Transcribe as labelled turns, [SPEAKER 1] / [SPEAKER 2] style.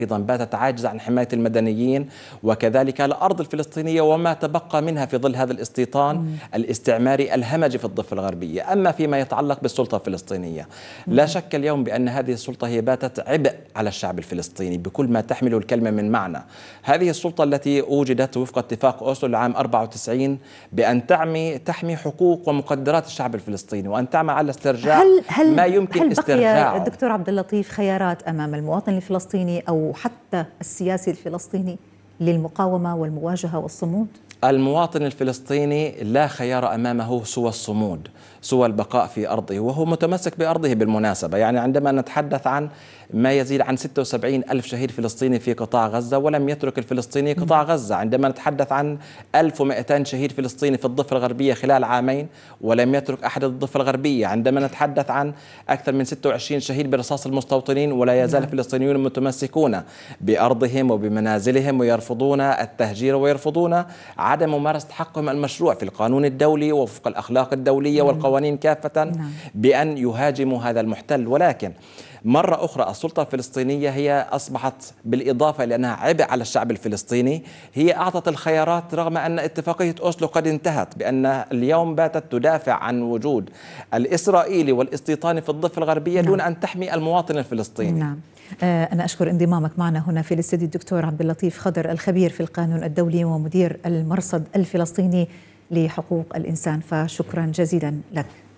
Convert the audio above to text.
[SPEAKER 1] أيضا باتت عاجزة عن حماية المدنيين، وكذلك الأرض الفلسطينية وما تبقى منها في ظل هذا الاستيطان الاستعماري الهمجي في الضفة الغربية. أما فيما يتعلق بالسلطة الفلسطينية، لا شك اليوم بأن هذه السلطة هي باتت عبء على الشعب الفلسطيني بكل ما تحمله الكلمة من معنى. هذه السلطة التي وجدت وفق اتفاق أوسلو العام 94 بأن تحمي حقوق ومقدرات الشعب الفلسطيني، وأن تعمل على استرجاع ما يمكن استرجاعه.
[SPEAKER 2] هل بقي دكتور عبد اللطيف خيارات أمام المواطن الفلسطيني أو حتى السياسي الفلسطيني للمقاومة والمواجهة والصمود؟
[SPEAKER 1] المواطن الفلسطيني لا خيار أمامه سوى الصمود، سوى البقاء في أرضه، وهو متمسك بأرضه بالمناسبة. يعني عندما نتحدث عن ما يزيد عن 76 ألف شهيد فلسطيني في قطاع غزة، ولم يترك الفلسطيني قطاع غزة. عندما نتحدث عن 1200 شهيد فلسطيني في الضفة الغربية خلال عامين، ولم يترك أحد الضفة الغربية. عندما نتحدث عن أكثر من 26 شهيد برصاص المستوطنين، ولا يزال الفلسطينيون متمسكون بأرضهم وبمنازلهم، ويرفضون التهجير ويرفضون عدم ممارسة حقهم المشروع في القانون الدولي وفق الأخلاق الدولية والقوانين كافة بأن يهاجموا هذا المحتل. ولكن مرة أخرى السلطة الفلسطينية هي أصبحت بالإضافة لأنها عبء على الشعب الفلسطيني، هي أعطت الخيارات رغم أن اتفاقية أوسلو قد انتهت، بأن اليوم باتت تدافع عن وجود الإسرائيلي والاستيطاني في الضفة الغربية دون أن تحمي المواطن الفلسطيني.
[SPEAKER 2] نعم. أنا أشكر انضمامك معنا هنا في الاستديو الدكتور عبد اللطيف خضر، الخبير في القانون الدولي ومدير المرصد الفلسطيني لحقوق الإنسان، فشكرا جزيلا لك.